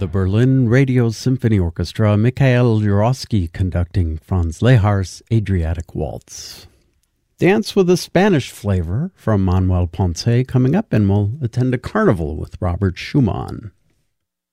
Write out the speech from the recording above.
the Berlin Radio Symphony Orchestra, Mikhail Jurovsky conducting Franz Lehar's Adriatic Waltz. Dance with a Spanish flavor from Manuel Ponce coming up, and we'll attend a carnival with Robert Schumann.